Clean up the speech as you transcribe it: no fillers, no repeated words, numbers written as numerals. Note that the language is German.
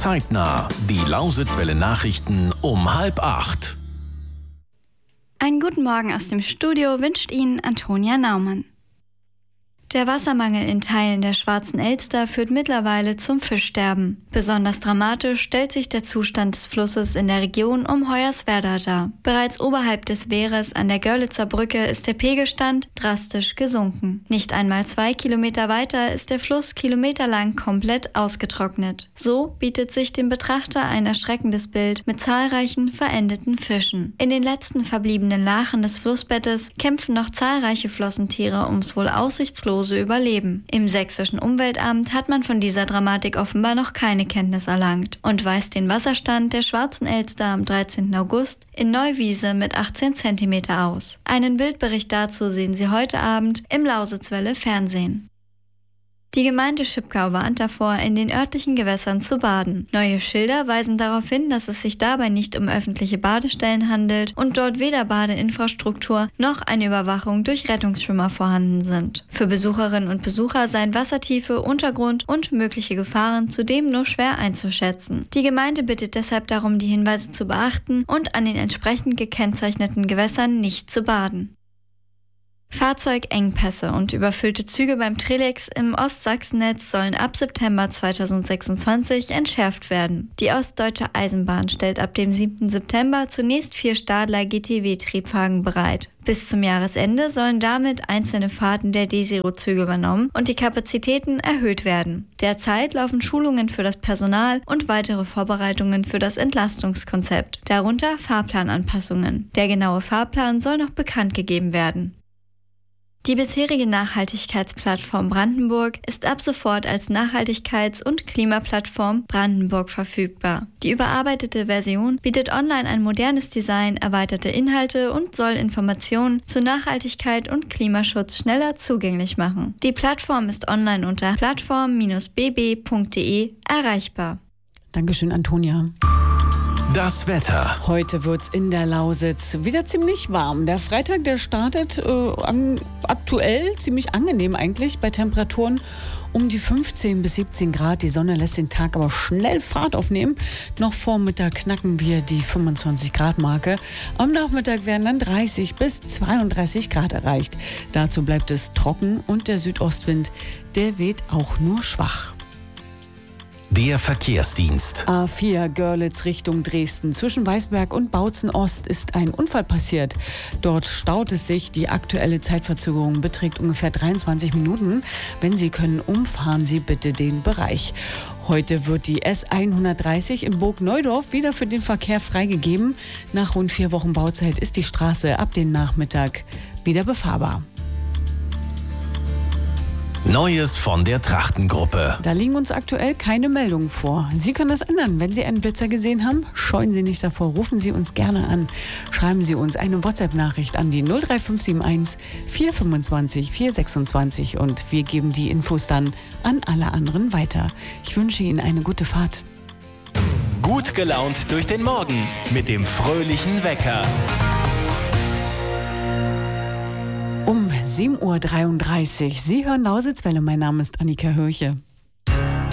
Zeitnah. Die Lausitzwelle Nachrichten um 7:30. Einen guten Morgen aus dem Studio wünscht Ihnen Antonia Naumann. Der Wassermangel in Teilen der Schwarzen Elster führt mittlerweile zum Fischsterben. Besonders dramatisch stellt sich der Zustand des Flusses in der Region um Hoyerswerda dar. Bereits oberhalb des Wehres an der Görlitzer Brücke ist der Pegelstand drastisch gesunken. Nicht einmal 2 Kilometer weiter ist der Fluss kilometerlang komplett ausgetrocknet. So bietet sich dem Betrachter ein erschreckendes Bild mit zahlreichen verendeten Fischen. In den letzten verbliebenen Lachen des Flussbettes kämpfen noch zahlreiche Flossentiere ums wohl aussichtslose Überleben. Im sächsischen Umweltamt hat man von dieser Dramatik offenbar noch keine Kenntnis erlangt und weist den Wasserstand der Schwarzen Elster am 13. August in Neuwiese mit 18 cm aus. Einen Bildbericht dazu sehen Sie heute Abend im Lausitzwelle Fernsehen. Die Gemeinde Schipkau warnt davor, in den örtlichen Gewässern zu baden. Neue Schilder weisen darauf hin, dass es sich dabei nicht um öffentliche Badestellen handelt und dort weder Badeinfrastruktur noch eine Überwachung durch Rettungsschwimmer vorhanden sind. Für Besucherinnen und Besucher seien Wassertiefe, Untergrund und mögliche Gefahren zudem nur schwer einzuschätzen. Die Gemeinde bittet deshalb darum, die Hinweise zu beachten und an den entsprechend gekennzeichneten Gewässern nicht zu baden. Fahrzeugengpässe und überfüllte Züge beim Trelex im Ostsachsennetz sollen ab September 2026 entschärft werden. Die Ostdeutsche Eisenbahn stellt ab dem 7. September zunächst 4 Stadler GTW-Triebwagen bereit. Bis zum Jahresende sollen damit einzelne Fahrten der D-Zero-Züge übernommen und die Kapazitäten erhöht werden. Derzeit laufen Schulungen für das Personal und weitere Vorbereitungen für das Entlastungskonzept, darunter Fahrplananpassungen. Der genaue Fahrplan soll noch bekannt gegeben werden. Die bisherige Nachhaltigkeitsplattform Brandenburg ist ab sofort als Nachhaltigkeits- und Klimaplattform Brandenburg verfügbar. Die überarbeitete Version bietet online ein modernes Design, erweiterte Inhalte und soll Informationen zu Nachhaltigkeit und Klimaschutz schneller zugänglich machen. Die Plattform ist online unter plattform-bb.de erreichbar. Dankeschön, Antonia. Das Wetter. Heute wird's in der Lausitz wieder ziemlich warm. Der Freitag, der startet aktuell ziemlich angenehm eigentlich bei Temperaturen um die 15 bis 17 Grad. Die Sonne lässt den Tag aber schnell Fahrt aufnehmen. Noch vor Mittag knacken wir die 25 Grad Marke. Am Nachmittag werden dann 30 bis 32 Grad erreicht. Dazu bleibt es trocken und der Südostwind, der weht auch nur schwach. Der Verkehrsdienst. A4 Görlitz Richtung Dresden. Zwischen Weißberg und Bautzen Ost ist ein Unfall passiert. Dort staut es sich. Die aktuelle Zeitverzögerung beträgt ungefähr 23 Minuten. Wenn Sie können, umfahren Sie bitte den Bereich. Heute wird die S130 in Burgneudorf wieder für den Verkehr freigegeben. Nach rund 4 Wochen Bauzeit ist die Straße ab dem Nachmittag wieder befahrbar. Neues von der Trachtengruppe. Da liegen uns aktuell keine Meldungen vor. Sie können das ändern. Wenn Sie einen Blitzer gesehen haben, scheuen Sie nicht davor. Rufen Sie uns gerne an. Schreiben Sie uns eine WhatsApp-Nachricht an die 03571 425 426 und wir geben die Infos dann an alle anderen weiter. Ich wünsche Ihnen eine gute Fahrt. Gut gelaunt durch den Morgen mit dem fröhlichen Wecker. Um 7:33 Uhr. Sie hören Lausitzwelle. Mein Name ist Annika Hörche.